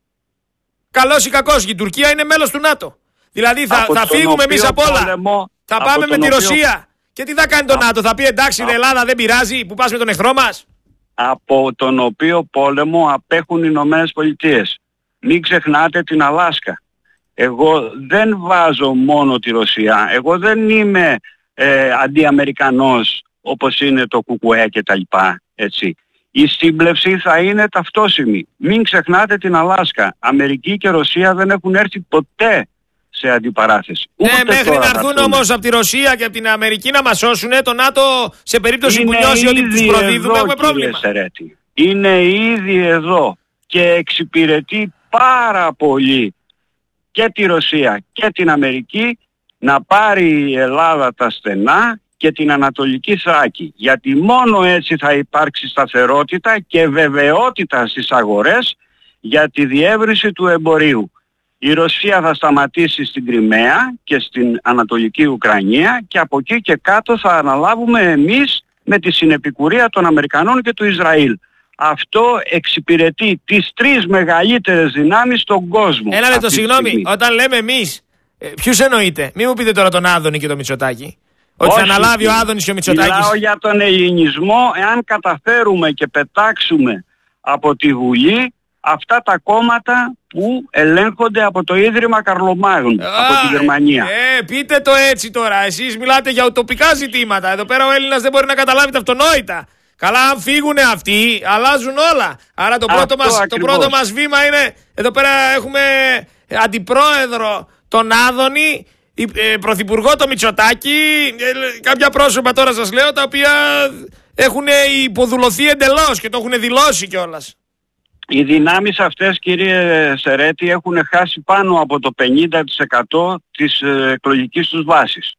Καλός ή κακός, η Τουρκία είναι μέλος του ΝΑΤΟ. Δηλαδή θα, θα φύγουμε εμείς από όλα. Πόλεμο, θα πάμε με τη Ρωσία. Και τι θα κάνει το ΝΑΤΟ, θα πει εντάξει η Ελλάδα δεν πειράζει που πας με τον εχθρό μας? Από τον οποίο πόλεμο απέχουν οι Ηνωμένες Πολιτείες. Μην ξεχνάτε την Αλάσκα. Εγώ δεν βάζω μόνο τη Ρωσία. Εγώ δεν είμαι ε, αντιαμερικανός όπως είναι το Κουκουέ και τα λοιπά. Έτσι. Η σύμπλευση θα είναι ταυτόσιμη. Μην ξεχνάτε την Αλάσκα. Αμερική και Ρωσία δεν έχουν έρθει ποτέ σε αντιπαράθεση. Ναι, ούτε μέχρι να έρθουν όμως από τη Ρωσία και από την Αμερική να μας σώσουν, το ΝΑΤΟ σε περίπτωση είναι που νιώσει ότι τους προδίδουμε έχουμε πρόβλημα. Σερέτη. Είναι ήδη εδώ και εξυπηρετεί πάρα πολύ και τη Ρωσία και την Αμερική να πάρει η Ελλάδα τα στενά και την Ανατολική Θράκη. Γιατί μόνο έτσι θα υπάρξει σταθερότητα και βεβαιότητα στις αγορές για τη διεύρυνση του εμπορίου. Η Ρωσία θα σταματήσει στην Κριμαία και στην Ανατολική Ουκρανία και από εκεί και κάτω θα αναλάβουμε εμείς με τη συνεπικουρία των Αμερικανών και του Ισραήλ. Αυτό εξυπηρετεί τις τρεις μεγαλύτερες δυνάμεις στον κόσμο. Ένα λεπτό, συγγνώμη, όταν λέμε εμείς, ε, ποιους εννοείτε? Μην μου πείτε τώρα τον Άδωνη και τον Μητσοτάκη. Ότι όχι, θα αναλάβει ο Άδωνης και ο Μητσοτάκης. Μιλάω για τον ελληνισμό, εάν καταφέρουμε και πετάξουμε από τη Βουλή αυτά τα κόμματα που ελέγχονται από το Ίδρυμα Καρλομάγνου, από τη Γερμανία. Ε, πείτε το έτσι τώρα. Εσείς μιλάτε για ουτοπικά ζητήματα. Εδώ πέρα ο Έλληνας δεν μπορεί να καταλάβει τα αυτονόητα. Καλά, αν φύγουν αυτοί, αλλάζουν όλα. Άρα το πρώτο, μας, το πρώτο μας βήμα είναι, εδώ πέρα έχουμε αντιπρόεδρο τον Άδωνη, ε, πρωθυπουργό το Μητσοτάκη, ε, κάποια πρόσωπα τώρα σας λέω, τα οποία έχουν υποδουλωθεί εντελώς και το έχουν δηλώσει κιόλας. Οι δυνάμεις αυτές, κύριε Σερέτη, έχουν χάσει πάνω από το πενήντα τοις εκατό της εκλογικής τους βάσης.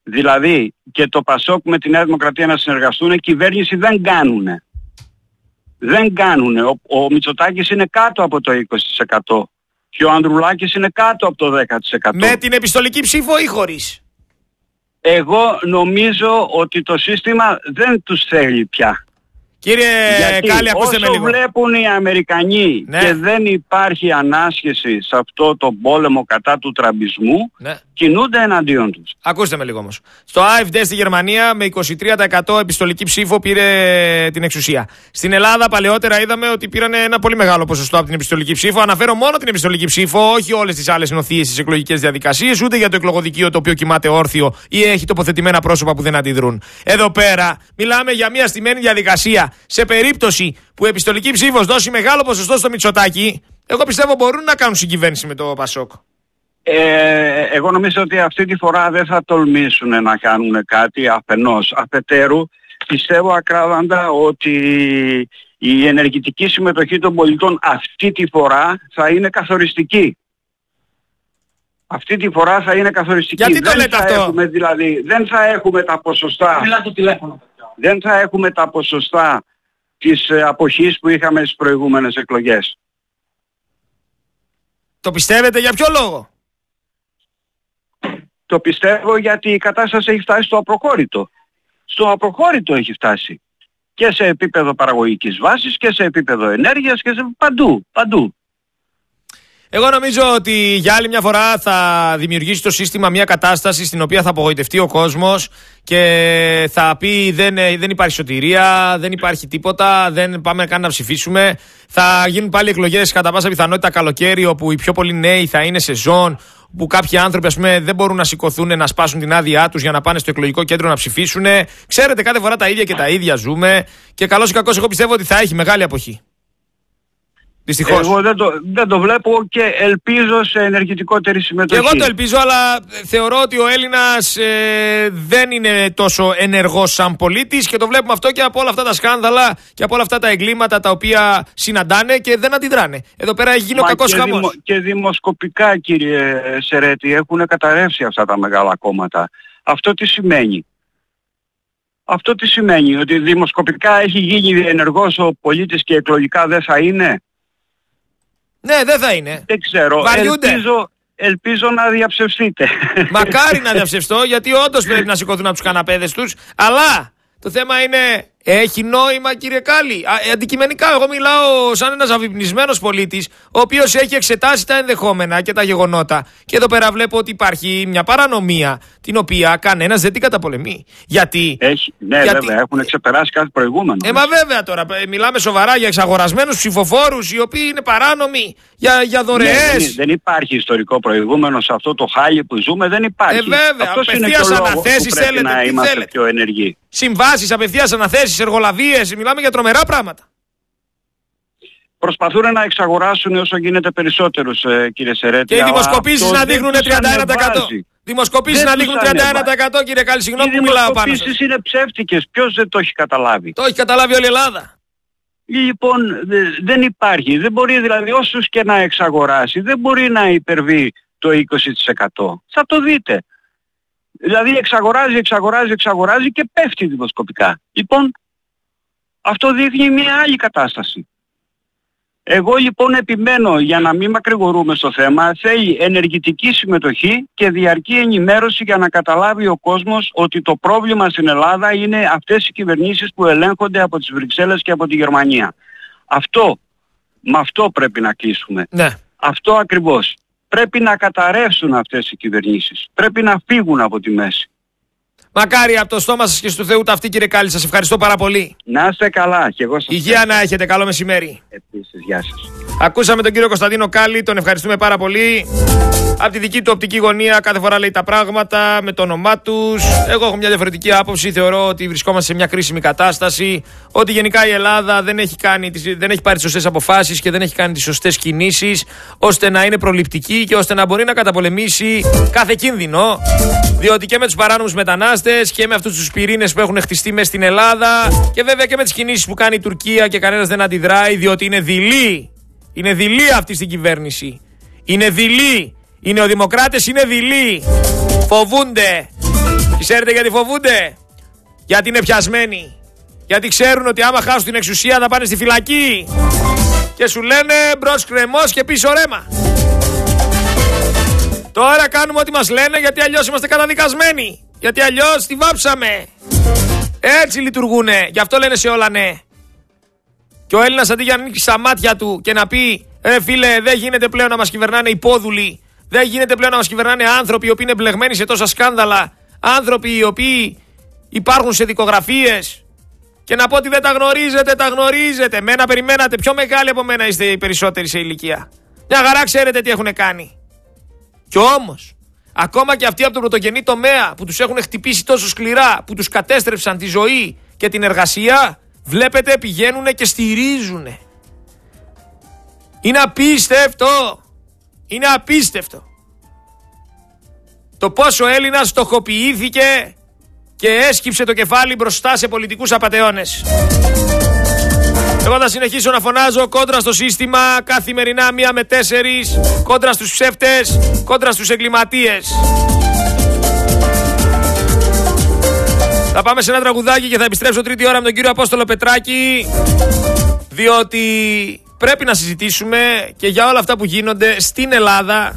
Δηλαδή και το Πασόκ με τη Νέα Δημοκρατία να συνεργαστούν, κυβέρνηση δεν κάνουνε. Δεν κάνουν. Ο, ο Μητσοτάκης είναι κάτω από το είκοσι τοις εκατό και ο Ανδρουλάκης είναι κάτω από το δέκα τοις εκατό. Με την επιστολική ψήφο ή χωρίς? Εγώ νομίζω ότι το σύστημα δεν τους θέλει πια. Κύριε Κάλλη, ακούστε με λίγο. Όσο βλέπουν οι Αμερικανοί, ναι, και δεν υπάρχει ανάσχεση σε αυτό το πόλεμο κατά του τραμπισμού, ναι, κινούνται εναντίον τους. Ακούστε με λίγο όμως. Στο Α Εφ Ντι στη Γερμανία με είκοσι τρία τοις εκατό επιστολική ψήφο πήρε την εξουσία. Στην Ελλάδα παλαιότερα είδαμε ότι πήραν ένα πολύ μεγάλο ποσοστό από την επιστολική ψήφο. Αναφέρω μόνο την επιστολική ψήφο, όχι όλες τις άλλες νοθείες στις εκλογικές διαδικασίες, ούτε για το εκλογοδικείο το οποίο κοιμάται όρθιο ή έχει τοποθετημένα πρόσωπα που δεν αντιδρούν. Εδώ πέρα μιλάμε για μια στημένη διαδικασία. Σε περίπτωση που η επιστολική ψήφος δώσει μεγάλο ποσοστό στο Μητσοτάκη, εγώ πιστεύω μπορούν να κάνουν συγκυβέρνηση με το Πασόκ. Ε, εγώ νομίζω ότι αυτή τη φορά δεν θα τολμήσουν να κάνουν κάτι αφενός. Αφετέρου, πιστεύω ακράδαντα ότι η ενεργητική συμμετοχή των πολιτών αυτή τη φορά θα είναι καθοριστική. Αυτή τη φορά θα είναι καθοριστική. Γιατί το δεν λέτε θα αυτό? Έχουμε, δηλαδή, δεν θα έχουμε τα ποσοστά. το τηλέφωνο. Δεν θα έχουμε τα ποσοστά της αποχής που είχαμε στις προηγούμενες εκλογές. Το πιστεύετε για ποιο λόγο? Το πιστεύω γιατί η κατάσταση έχει φτάσει στο απροχώρητο. Στο απροχώρητο έχει φτάσει. Και σε επίπεδο παραγωγικής βάσης και σε επίπεδο ενέργειας και σε παντού, παντού. Εγώ νομίζω ότι για άλλη μια φορά θα δημιουργήσει το σύστημα μια κατάσταση στην οποία θα απογοητευτεί ο κόσμος και θα πει δεν, δεν υπάρχει σωτηρία, δεν υπάρχει τίποτα, δεν πάμε καν να ψηφίσουμε. Θα γίνουν πάλι εκλογές κατά πάσα πιθανότητα καλοκαίρι, όπου οι πιο πολλοί νέοι θα είναι σε ζών, που κάποιοι άνθρωποι ας πούμε, δεν μπορούν να σηκωθούν να σπάσουν την άδειά τους για να πάνε στο εκλογικό κέντρο να ψηφίσουν. Ξέρετε, κάθε φορά τα ίδια και τα ίδια ζούμε και καλώς ή κακώς εγώ πιστεύω ότι θα έχει μεγάλη αποχή. Δυστυχώς. Εγώ δεν το, δεν το βλέπω και ελπίζω σε ενεργητικότερη συμμετοχή. Και εγώ το ελπίζω, αλλά θεωρώ ότι ο Έλληνας ε, δεν είναι τόσο ενεργός σαν πολίτης και το βλέπουμε αυτό και από όλα αυτά τα σκάνδαλα και από όλα αυτά τα εγκλήματα τα οποία συναντάνε και δεν αντιδράνε. Εδώ πέρα έχει γίνει ο κακός και χαμός. Δημο, και δημοσκοπικά, κύριε Σερέτη, έχουν καταρρεύσει αυτά τα μεγάλα κόμματα. Αυτό τι σημαίνει? Αυτό τι σημαίνει? Ότι δημοσκοπικά έχει γίνει ενεργός ο πολίτης και εκλογικά δεν θα είναι? Ναι, δεν θα είναι. Δεν ξέρω. Βαριούνται. Ελπίζω, ελπίζω να διαψευστείτε. Μακάρι να διαψευστώ, γιατί όντως πρέπει να σηκωθούν από τους καναπέδες τους. Αλλά το θέμα είναι, έχει νόημα, κύριε Κάλλη? Α, αντικειμενικά, εγώ μιλάω σαν ένας αφυπνισμένος πολίτης, ο οποίος έχει εξετάσει τα ενδεχόμενα και τα γεγονότα. Και εδώ πέρα βλέπω ότι υπάρχει μια παρανομία, την οποία κανένας δεν την καταπολεμεί. Γιατί. Έχει, ναι, γιατί, βέβαια, έχουν ξεπεράσει κάθε προηγούμενο. Ε, μα βέβαια τώρα, μιλάμε σοβαρά για εξαγορασμένους ψηφοφόρους, οι οποίοι είναι παράνομοι, για, για δωρεές. Ναι, δεν, δεν υπάρχει ιστορικό προηγούμενο σε αυτό το χάλι που ζούμε, δεν υπάρχει. Ε, βέβαια, αυτός είναι και ο λόγος που πρέπει θέλετε, να τι είμαστε θέλετε. πιο ενεργοί. Συμβάσεις, απευθείας αναθέσεις, εργολαβίες, μιλάμε για τρομερά πράγματα. Προσπαθούν να εξαγοράσουν όσο γίνεται περισσότερους, ε, κύριε Σερέτη. Και οι δημοσκοπήσεις να δείχνουν τριάντα ένα τοις εκατό. Δημοσκοπήσεις να δείχνουν τριάντα ένα τοις εκατό, κύριε Κάλλη, συγγνώμη που μιλάω πάνω σας. Οι δημοσκοπήσεις είναι ψεύτικες. Ποιος δεν το έχει καταλάβει? Το έχει καταλάβει όλη η Ελλάδα. Λοιπόν, δε, δεν υπάρχει. Δεν μπορεί δηλαδή όσους και να εξαγοράσει, δεν μπορεί να υπερβεί το είκοσι τοις εκατό. Θα το δείτε. Δηλαδή εξαγοράζει, εξαγοράζει, εξαγοράζει και πέφτει δημοσκοπικά. Λοιπόν, αυτό δείχνει μια άλλη κατάσταση. Εγώ λοιπόν επιμένω, για να μην μακρηγορούμε στο θέμα, θέλει ενεργητική συμμετοχή και διαρκή ενημέρωση για να καταλάβει ο κόσμος ότι το πρόβλημα στην Ελλάδα είναι αυτές οι κυβερνήσεις που ελέγχονται από τις Βρυξέλλες και από τη Γερμανία. Αυτό, με αυτό πρέπει να κλείσουμε. Ναι. Αυτό ακριβώς. Πρέπει να καταρρεύσουν αυτές οι κυβερνήσεις. Πρέπει να φύγουν από τη μέση. Μακάρι από το στόμα σας και στο Θεού ταυτή, κύριε Κάλλη. Σας ευχαριστώ πάρα πολύ. Να είστε καλά και εγώ σας Υγεία να έχετε. Καλό μεσημέρι. Επίσης, γεια σας. Ακούσαμε τον κύριο Κωνσταντίνο Κάλλη, τον ευχαριστούμε πάρα πολύ. Από τη δική του οπτική γωνία κάθε φορά λέει τα πράγματα με το όνομά τους. Εγώ έχω μια διαφορετική άποψη. Θεωρώ ότι βρισκόμαστε σε μια κρίσιμη κατάσταση. Ότι γενικά η Ελλάδα δεν έχει, κάνει, δεν έχει πάρει τις σωστές αποφάσεις και δεν έχει κάνει τις σωστές κινήσεις ώστε να είναι προληπτική και ώστε να μπορεί να καταπολεμήσει κάθε κίνδυνο. Διότι και με τους παράνομους μετανάστες και με αυτούς τους πυρήνες που έχουν χτιστεί μες στην Ελλάδα και βέβαια και με τις κινήσεις που κάνει η Τουρκία και κανένας δεν αντιδράει, διότι είναι δειλή. Είναι δειλή αυτή στην κυβέρνηση. Είναι δειλή. Οι νεοδημοκράτες είναι δειλοί. Φοβούνται. Ξέρετε γιατί φοβούνται? Γιατί είναι πιασμένοι. Γιατί ξέρουν ότι άμα χάσουν την εξουσία θα πάνε στη φυλακή. Και σου λένε μπρος κρεμός και πίσω ρέμα. Τώρα κάνουμε ό,τι μας λένε γιατί αλλιώς είμαστε καταδικασμένοι. Γιατί αλλιώς τη βάψαμε. Έτσι λειτουργούνε. Γι' αυτό λένε σε όλα ναι. Και ο Έλληνας αντί για να ανοίξει τα μάτια του και να πει ρε φίλε, δεν γίνεται πλέον να μας κυβερνάνε υπόδουλοι. Δεν γίνεται πλέον να μας κυβερνάνε άνθρωποι οι οποίοι είναι μπλεγμένοι σε τόσα σκάνδαλα. Άνθρωποι οι οποίοι υπάρχουν σε δικογραφίες. Και να πω ότι δεν τα γνωρίζετε, τα γνωρίζετε. Μένα περιμένατε, πιο μεγάλοι από μένα είστε οι περισσότεροι σε ηλικία. Μια χαρά ξέρετε τι έχουν κάνει. Κι όμως, ακόμα και αυτοί από τον πρωτογενή τομέα που τους έχουν χτυπήσει τόσο σκληρά, που τους κατέστρεψαν τη ζωή και την εργασία, βλέπετε πηγαίνουν και στηρίζουν. Είναι απίστευτο. Είναι απίστευτο. Το πόσο ο Έλληνας στοχοποιήθηκε και έσκυψε το κεφάλι μπροστά σε πολιτικούς απατεώνες. Εγώ θα συνεχίσω να φωνάζω κόντρα στο σύστημα καθημερινά μία με τέσσερις, κόντρα στους ψεύτες, κόντρα στους εγκληματίες. Θα πάμε σε ένα τραγουδάκι και θα επιστρέψω τρίτη ώρα με τον κύριο Απόστολο Πετράκη, διότι πρέπει να συζητήσουμε και για όλα αυτά που γίνονται στην Ελλάδα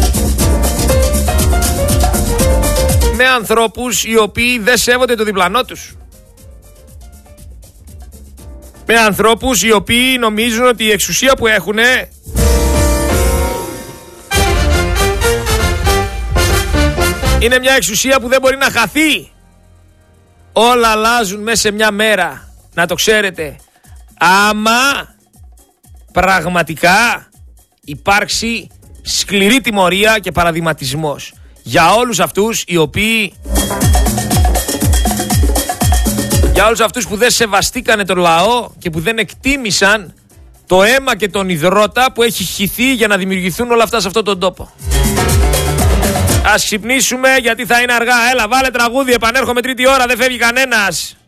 με ανθρώπους οι οποίοι δεν σέβονται το διπλανό τους. Με ανθρώπους οι οποίοι νομίζουν ότι η εξουσία που έχουν είναι μια εξουσία που δεν μπορεί να χαθεί. Όλα αλλάζουν μέσα σε μια μέρα. Να το ξέρετε. Άμα πραγματικά υπάρξει σκληρή τιμωρία και παραδειγματισμός για όλους αυτούς οι οποίοι για όλους αυτούς που δεν σεβαστήκανε τον λαό και που δεν εκτίμησαν το αίμα και τον υδρότα που έχει χυθεί για να δημιουργηθούν όλα αυτά σε αυτόν τον τόπο. Ας ξυπνήσουμε γιατί θα είναι αργά. Έλα βάλε τραγούδι, επανέρχομαι τρίτη ώρα, δεν φεύγει κανένας.